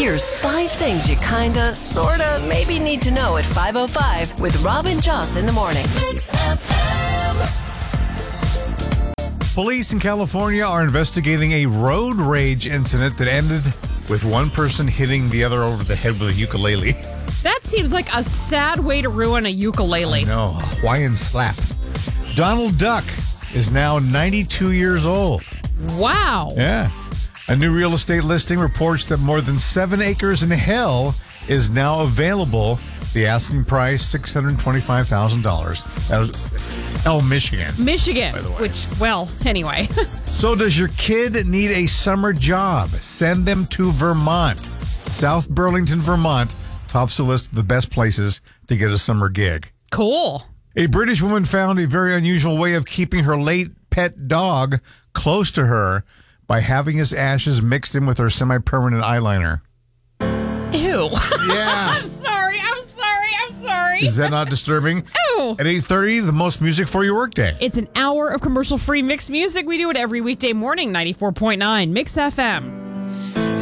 Here's 5 things you kinda, sorta, maybe need to know at 5:05 with Rob and Joss in the morning. Mix FM. Police in California are investigating a road rage incident that ended with one person hitting the other over the head with a ukulele. That seems like a sad way to ruin a ukulele. No, a Hawaiian slap. Donald Duck is now 92 years old. Wow. Yeah. A new real estate listing reports that more than 7 acres in hell is now available. The asking price, $625,000. That was Michigan. Michigan, by the way. which, well, anyway. So does your kid need a summer job? Send them to Vermont. South Burlington, Vermont tops the list of the best places to get a summer gig. Cool. A British woman found a very unusual way of keeping her late pet dog close to her by having his ashes mixed in with her semi-permanent eyeliner. Ew. Yeah. I'm sorry. Is that not disturbing? Ew. At 8:30, the most music for your workday. It's an hour of commercial-free mixed music. We do it every weekday morning, 94.9 Mix FM.